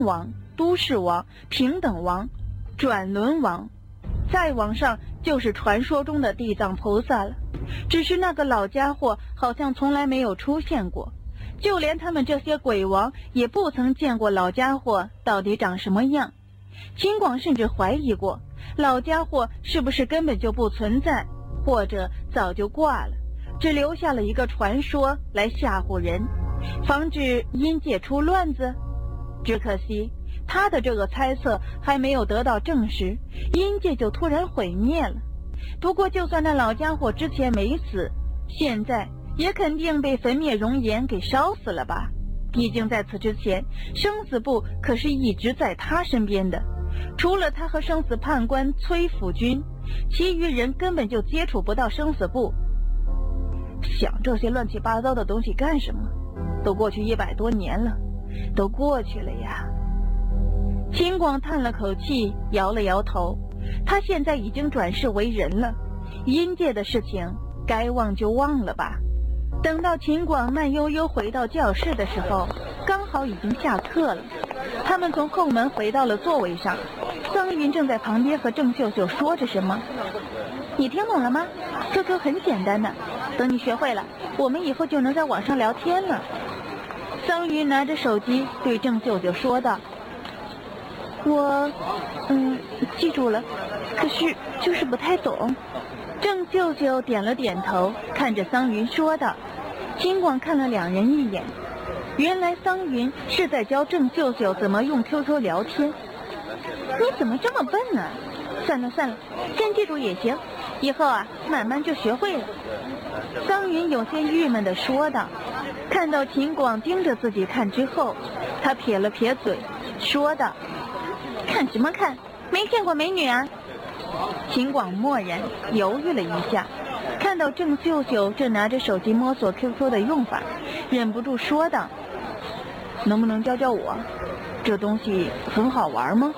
王、都市王、平等王、转轮王，再往上就是传说中的地藏菩萨了。只是那个老家伙好像从来没有出现过，就连他们这些鬼王也不曾见过老家伙到底长什么样。秦广甚至怀疑过，老家伙是不是根本就不存在，或者早就挂了，只留下了一个传说来吓唬人，防止阴界出乱子。只可惜他的这个猜测还没有得到证实，阴界就突然毁灭了。不过就算那老家伙之前没死，现在也肯定被焚灭熔岩给烧死了吧。毕竟在此之前，生死簿可是一直在他身边的，除了他和生死判官崔府君，其余人根本就接触不到生死簿。想这些乱七八糟的东西干什么？都过去100多年了，都过去了呀。秦广叹了口气，摇了摇头。他现在已经转世为人了，阴界的事情该忘就忘了吧。等到秦广慢悠悠回到教室的时候，刚好已经下课了。他们从后门回到了座位上，桑云正在旁边和郑秀秀说着什么。你听懂了吗？ QQ 很简单的，等你学会了，我们以后就能在网上聊天了。桑云拿着手机对郑秀秀说道。我记住了，可是就是不太懂。郑秀秀点了点头，看着桑云说道。秦广看了两人一眼，原来桑云是在教郑秀秀怎么用 QQ 聊天。你怎么这么笨呢？算了，先记住也行，以后慢慢就学会了。桑云有些郁闷地说道。看到秦广盯着自己看之后，他撇了撇嘴说道，看什么看，没见过美女啊。秦广默然犹豫了一下，看到郑秀秀正拿着手机摸索 QQ 的用法，忍不住说道，能不能教教我？这东西很好玩吗？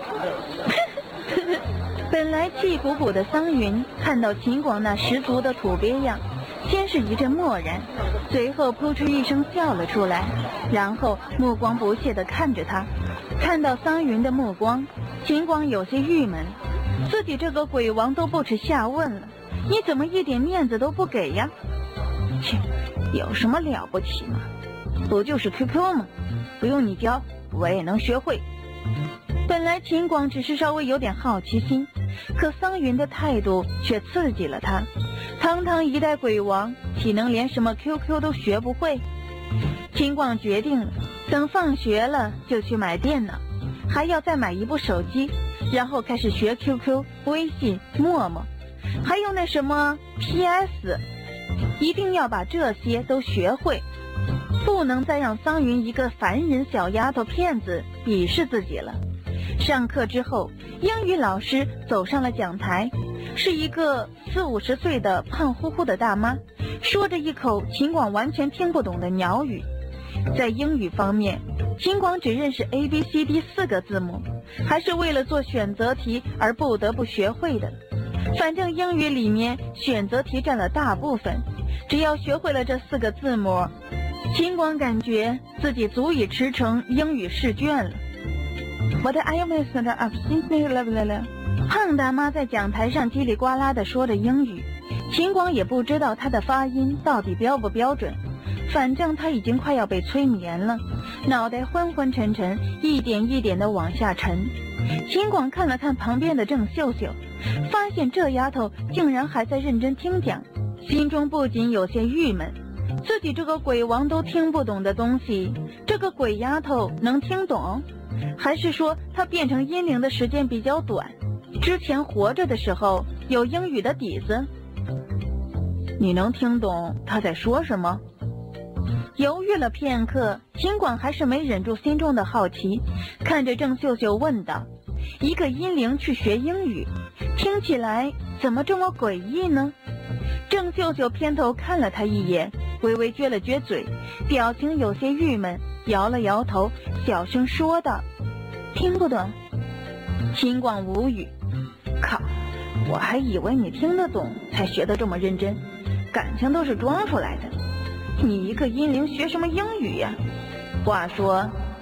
本来气鼓鼓的桑云看到秦广那十足的土鳖样，先是一阵默然，随后扑哧一声笑了出来，然后目光不屑地看着他。看到桑云的目光，秦广有些郁闷，自己这个鬼王都不耻下问了，你怎么一点面子都不给呀？切，有什么了不起吗？不就是 QQ 吗？不用你教，我也能学会。本来秦广只是稍微有点好奇心，可桑云的态度却刺激了他。堂堂一代鬼王，岂能连什么 QQ 都学不会？秦广决定了，等放学了就去买电脑，还要再买一部手机，然后开始学 QQ、微信、陌陌，还有那什么 PS， 一定要把这些都学会，不能再让桑云一个凡人小丫头片子鄙视自己了。上课之后，英语老师走上了讲台，是一个40-50岁的胖乎乎的大妈，说着一口秦广完全听不懂的鸟语。在英语方面，秦广只认识 ABCD 4个字母，还是为了做选择题而不得不学会的。反正英语里面选择题占了大部分，只要学会了这4个字母，秦广感觉自己足以驰骋英语试卷了。What are you missing of something？ 胖大妈在讲台上叽里呱啦地说着英语，秦广也不知道她的发音到底标不标准，反正他已经快要被催眠了，脑袋昏昏沉沉，一点一点地往下沉。秦广看了看旁边的郑秀秀，发现这丫头竟然还在认真听讲，心中不仅有些郁闷，自己这个鬼王都听不懂的东西，这个鬼丫头能听懂？还是说她变成阴灵的时间比较短，之前活着的时候有英语的底子？你能听懂她在说什么？犹豫了片刻，秦广还是没忍住心中的好奇，看着郑秀秀问道，一个阴灵去学英语，听起来怎么这么诡异呢？郑秀秀偏头看了他一眼，微微撅了撅嘴，表情有些郁闷，摇了摇头，小声说道，听不懂。秦广无语，靠，我还以为你听得懂才学得这么认真，感情都是装出来的。你一个阴灵学什么英语呀？话说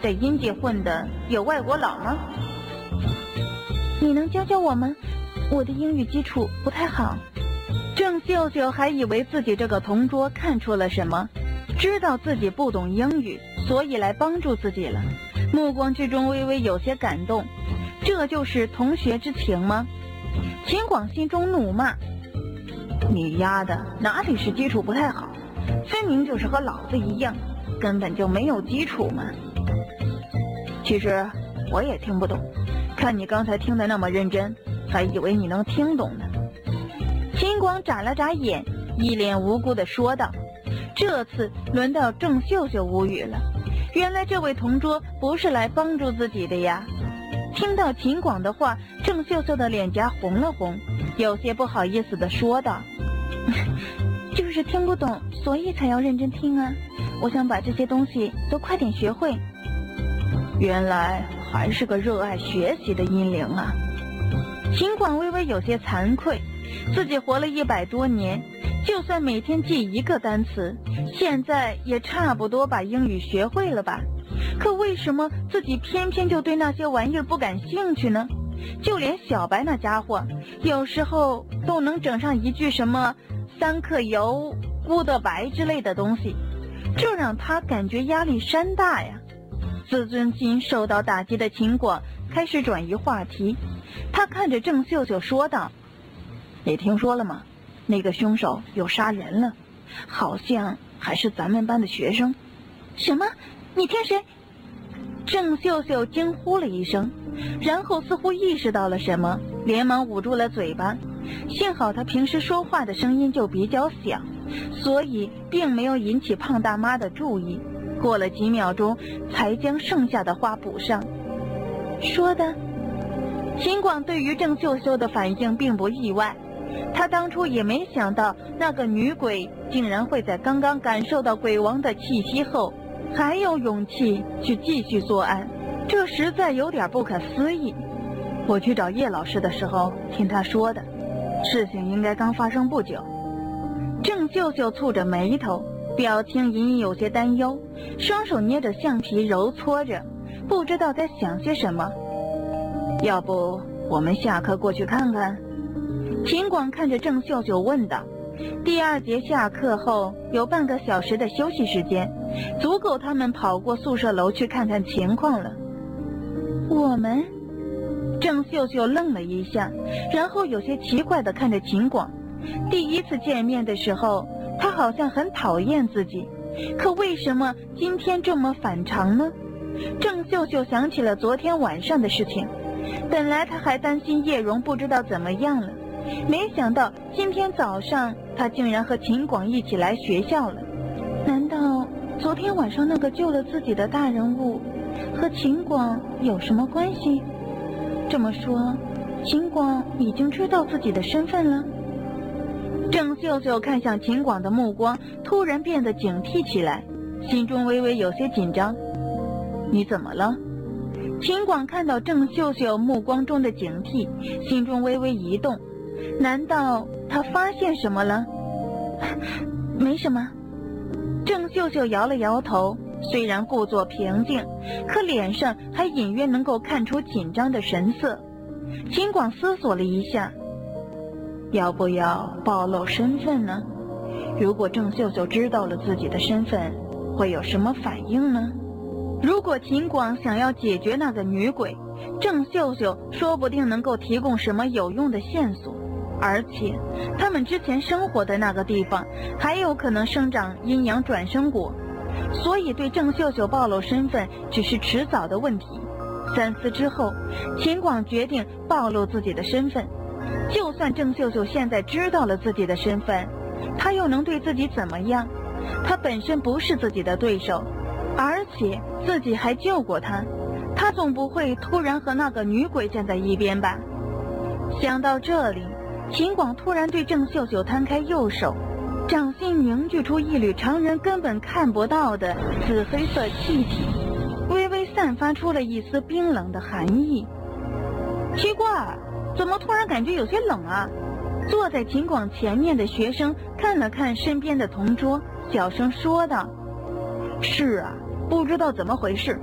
在阴界混的有外国佬吗？你能教教我吗？我的英语基础不太好。郑秀秀还以为自己这个同桌看出了什么，知道自己不懂英语，所以来帮助自己了，目光之中微微有些感动。这就是同学之情吗？秦广心中怒骂：你丫的哪里是基础不太好，分明就是和老子一样，根本就没有基础嘛。其实我也听不懂，看你刚才听得那么认真，还以为你能听懂呢。秦广眨了眨眼，一脸无辜地说道。这次轮到郑秀秀无语了，原来这位同桌不是来帮助自己的呀。听到秦广的话，郑秀秀的脸颊红了红，有些不好意思地说道：就是听不懂，所以才要认真听啊，我想把这些东西都快点学会。原来还是个热爱学习的阴灵啊。秦广微微有些惭愧，自己活了100多年，就算每天记一个单词，现在也差不多把英语学会了吧。可为什么自己偏偏就对那些玩意儿不感兴趣呢？就连小白那家伙，有时候都能整上一句什么3克油、咕的白之类的东西，这让他感觉压力山大呀。自尊心受到打击的秦广开始转移话题，他看着郑秀秀说道：你听说了吗？那个凶手又杀人了，好像还是咱们班的学生。什么？你听谁？郑秀秀惊呼了一声，然后似乎意识到了什么，连忙捂住了嘴巴。幸好她平时说话的声音就比较小，所以并没有引起胖大妈的注意。过了几秒钟，才将剩下的话补上。说的。秦广对于郑秀秀的反应并不意外，他当初也没想到那个女鬼竟然会在刚刚感受到鬼王的气息后还有勇气去继续作案，这实在有点不可思议。我去找叶老师的时候听他说的，事情应该刚发生不久。郑秀秀蹙着眉头，表情隐隐有些担忧，双手捏着橡皮揉搓着，不知道在想些什么。要不我们下课过去看看？秦广看着郑秀秀问道。第2节下课后有半个小时的休息时间，足够他们跑过宿舍楼去看看情况了。我们？郑秀秀愣了一下，然后有些奇怪地看着秦广。第一次见面的时候，他好像很讨厌自己，可为什么今天这么反常呢？郑秀秀想起了昨天晚上的事情，本来他还担心叶蓉不知道怎么样了，没想到今天早上他竟然和秦广一起来学校了。难道昨天晚上那个救了自己的大人物和秦广有什么关系？这么说，秦广已经知道自己的身份了？郑秀秀看向秦广的目光突然变得警惕起来，心中微微有些紧张。你怎么了？秦广看到郑秀秀目光中的警惕，心中微微一动，难道他发现什么了？没什么。郑秀秀摇了摇头，虽然故作平静，可脸上还隐约能够看出紧张的神色。秦广思索了一下，要不要暴露身份呢？如果郑秀秀知道了自己的身份，会有什么反应呢？如果秦广想要解决那个女鬼，郑秀秀说不定能够提供什么有用的线索，而且他们之前生活的那个地方还有可能生长阴阳转生果，所以对郑秀秀暴露身份只是迟早的问题。三思之后，秦广决定暴露自己的身份。就算郑秀秀现在知道了自己的身份，她又能对自己怎么样？她本身不是自己的对手，而且自己还救过她，她总不会突然和那个女鬼站在一边吧？想到这里，秦广突然对郑秀秀摊开右手，掌心凝聚出一缕常人根本看不到的紫黑色气体，微微散发出了一丝冰冷的寒意。奇怪，怎么突然感觉有些冷啊？坐在秦广前面的学生看了看身边的同桌，小声说道：是啊，不知道怎么回事，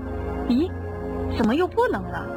咦，怎么又不冷了？